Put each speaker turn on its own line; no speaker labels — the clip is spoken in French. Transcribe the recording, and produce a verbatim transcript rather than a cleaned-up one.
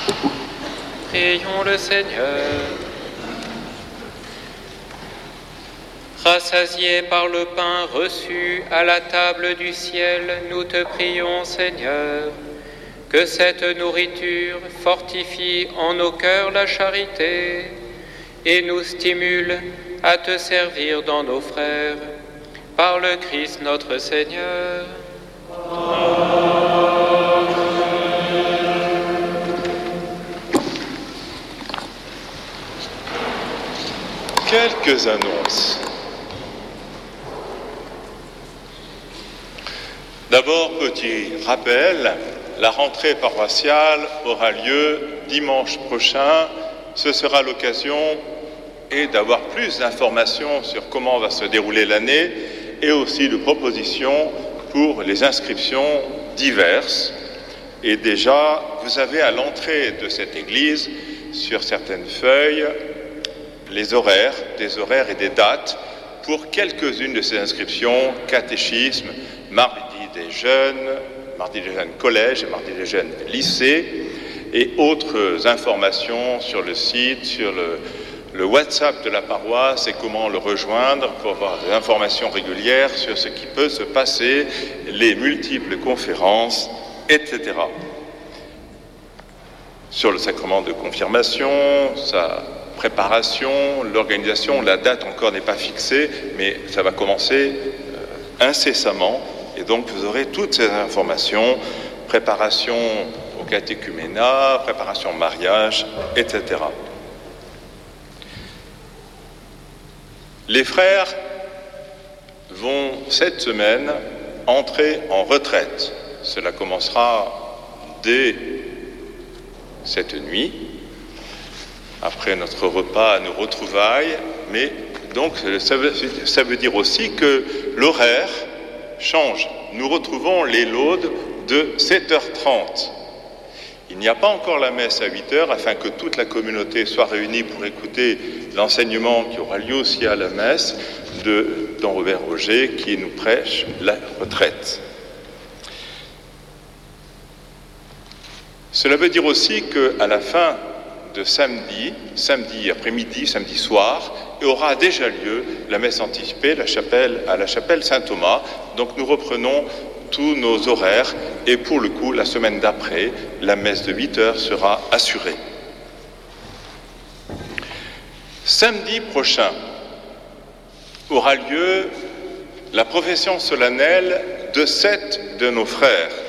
Prions le Seigneur. Rassasiés par le pain reçu à la table du ciel, nous te prions, Seigneur, que cette nourriture fortifie en nos cœurs la charité et nous stimule à te servir dans nos frères. Par le Christ notre Seigneur.
Quelques annonces. D'abord, petit rappel, la rentrée paroissiale aura lieu dimanche prochain. Ce sera l'occasion et d'avoir plus d'informations sur comment va se dérouler l'année et aussi de propositions pour les inscriptions diverses. Et déjà, vous avez à l'entrée de cette église, sur certaines feuilles, les horaires, des horaires et des dates pour quelques-unes de ces inscriptions, catéchisme, mardi des jeunes, mardi des jeunes collège et mardi des jeunes lycée, et autres informations sur le site, sur le, le WhatsApp de la paroisse et comment le rejoindre pour avoir des informations régulières sur ce qui peut se passer, les multiples conférences, et cetera. Sur le sacrement de confirmation, sa préparation, l'organisation, la date encore n'est pas fixée, mais ça va commencer euh, incessamment. Et donc vous aurez toutes ces informations, préparation au catéchuménat, préparation au mariage, et cetera. Les frères vont cette semaine entrer en retraite. Cela commencera dès cette nuit, après notre repas à nos retrouvailles, mais donc ça veut, ça veut dire aussi que l'horaire change. Nous retrouvons les laudes de sept heures trente. Il n'y a pas encore la messe à huit heures afin que toute la communauté soit réunie pour écouter l'enseignement qui aura lieu aussi à la messe de Don Robert Roger qui nous prêche la retraite. Cela veut dire aussi qu'à la fin de samedi, samedi après-midi, samedi soir, aura déjà lieu la messe anticipée la chapelle, à la chapelle Saint-Thomas. Donc nous reprenons tous nos horaires et pour le coup, la semaine d'après, la messe de huit heures sera assurée. Samedi prochain aura lieu la profession solennelle de sept de nos frères.